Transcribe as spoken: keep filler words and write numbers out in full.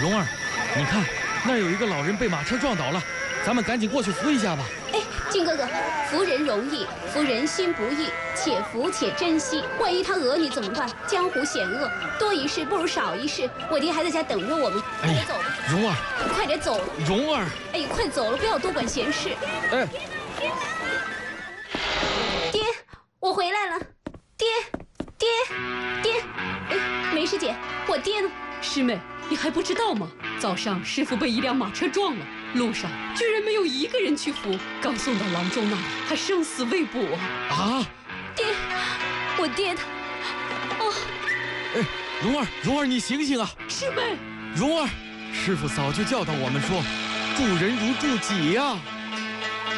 蓉儿，你看那儿有一个老人被马车撞倒了，咱们赶紧过去扶一下吧。 哎，靖哥哥，扶人容易，扶人心不易，且扶且珍惜。万一他讹你怎么办？江湖险恶，多一事不如少一事。我爹还在家等着我们，快点走吧。 蓉儿， 快点走。 蓉儿， 哎，快走了，不要多管闲事。 哎， 爹，我回来了。爹，爹，爹。哎，梅师姐，我爹呢？ 师妹，你还不知道吗？早上师傅被一辆马车撞了，路上居然没有一个人去扶，刚送到郎中那里还生死未卜啊！ 啊， 爹，我爹他，哦， 哎，蓉儿，蓉儿，你醒醒啊！ 师妹， 蓉儿，师傅早就教导我们说，助人如助己呀。